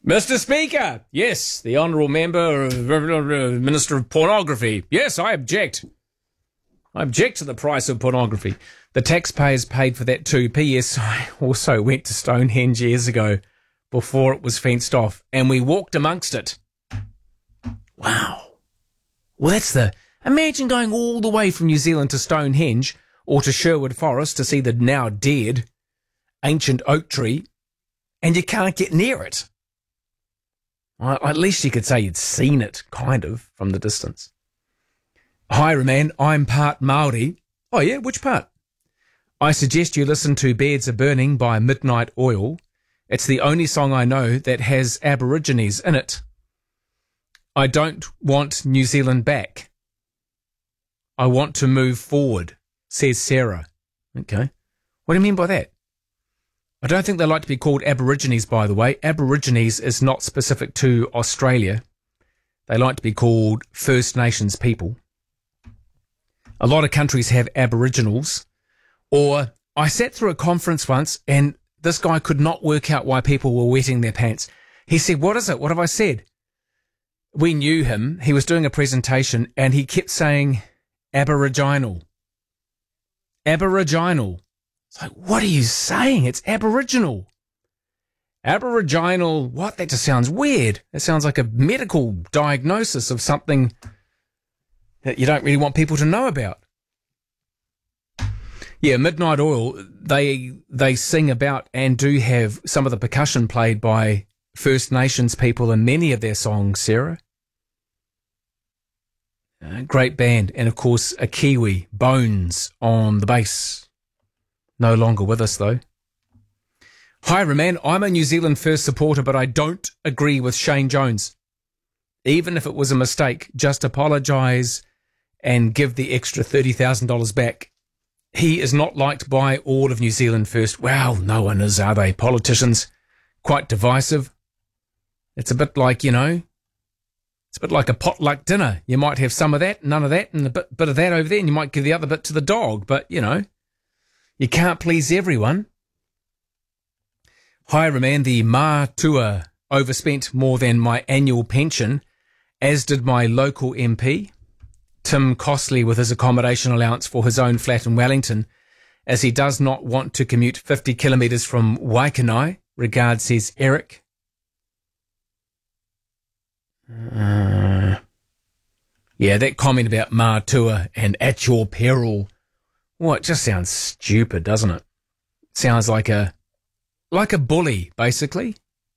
Mr. Speaker, yes, the Honourable Member, Minister of Pornography. Yes, I object. I object to the price of pornography. The taxpayers paid for that too. P.S. I also went to Stonehenge years ago before it was fenced off, and we walked amongst it. Wow. Well, that's imagine going all the way from New Zealand to Stonehenge or to Sherwood Forest to see the now dead ancient oak tree, and you can't get near it. Well, at least you could say you'd seen it, kind of, from the distance. Hi, Roman. I'm part Māori. Oh, yeah? Which part? I suggest you listen to Beds Are Burning by Midnight Oil. It's the only song I know that has Aborigines in it. I don't want New Zealand back. I want to move forward, says Sarah. Okay. What do you mean by that? I don't think they like to be called Aborigines, by the way. Aborigines is not specific to Australia. They like to be called First Nations people. A lot of countries have Aboriginals. Or I sat through a conference once and this guy could not work out why people were wetting their pants. He said, what is it? What have I said? We knew him. He was doing a presentation and he kept saying Aboriginal. Aboriginal. It's like, what are you saying? It's Aboriginal. Aboriginal, what? That just sounds weird. It sounds like a medical diagnosis of something that you don't really want people to know about. Yeah, Midnight Oil, they sing about and do have some of the percussion played by First Nations people in many of their songs, Sarah. Great band. And, of course, a Kiwi, Bones, on the bass. No longer with us, though. Hi, Roman. I'm a New Zealand First supporter, but I don't agree with Shane Jones. Even if it was a mistake, just apologise and give the extra $30,000 back. He is not liked by all of New Zealand First. Well, no one is, are they? Politicians, quite divisive. It's a bit like, it's a bit like a potluck dinner. You might have some of that, none of that, and a bit of that over there, and you might give the other bit to the dog. But, you can't please everyone. Hi, Roman. The Mātua overspent more than my annual pension, as did my local MP, Tim Costley, with his accommodation allowance for his own flat in Wellington, as he does not want to commute 50 kilometres from Waikanae. Regards, says Eric. Yeah, that comment about Mātua and at your peril. Well, it just sounds stupid, doesn't it? Sounds like a bully, basically.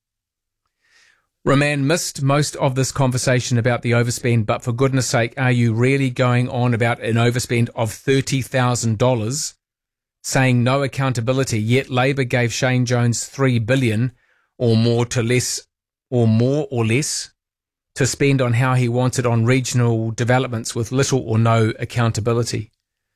Roman missed most of this conversation about the overspend, but for goodness sake, are you really going on about an overspend of $30,000, saying no accountability, yet Labour gave Shane Jones $3 billion or more or less to spend on how he wanted on regional developments with little or no accountability?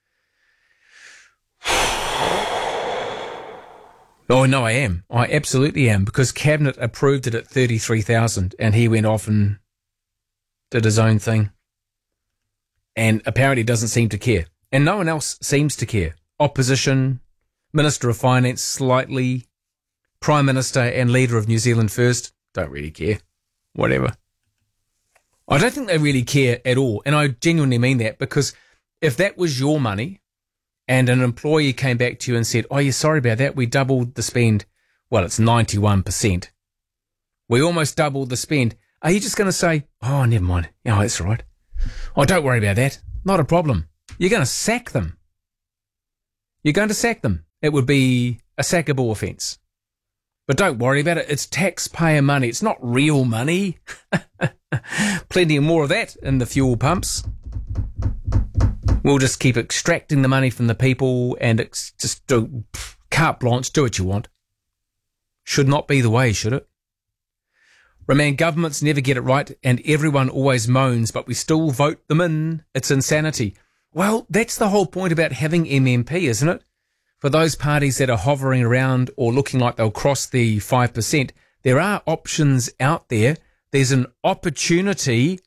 Oh, no, I am. I absolutely am, because Cabinet approved it at $33,000 and he went off and did his own thing. And apparently doesn't seem to care. And no one else seems to care. Opposition, Minister of Finance slightly, Prime Minister and leader of New Zealand First don't really care. Whatever. I don't think they really care at all. And I genuinely mean that, because if that was your money and an employee came back to you and said, oh, you're sorry about that, we doubled the spend. Well, it's 91%. We almost doubled the spend. Are you just going to say, oh, never mind. Oh, that's all right. Oh, don't worry about that. Not a problem. You're going to sack them. You're going to sack them. It would be a sackable offence. But don't worry about it. It's taxpayer money. It's not real money. Plenty more of that in the fuel pumps. We'll just keep extracting the money from the people and just do carte blanche, do what you want. Should not be the way, should it? Roman, governments never get it right and everyone always moans, but we still vote them in. It's insanity. Well, that's the whole point about having MMP, isn't it? For those parties that are hovering around or looking like they'll cross the 5%, there are options out there. There's an opportunity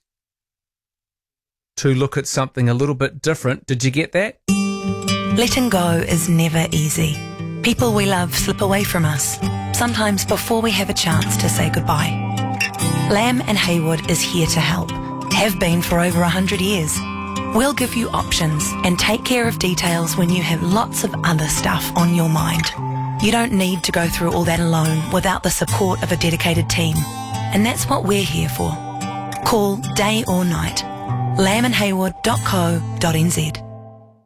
to look at something a little bit different. Did you get that? Letting go is never easy. People we love slip away from us, sometimes before we have a chance to say goodbye. Lamb and Haywood is here to help. Have been for over 100 years. We'll give you options and take care of details when you have lots of other stuff on your mind. You don't need to go through all that alone without the support of a dedicated team. And that's what we're here for. Call day or night. lambandhaywood.co.nz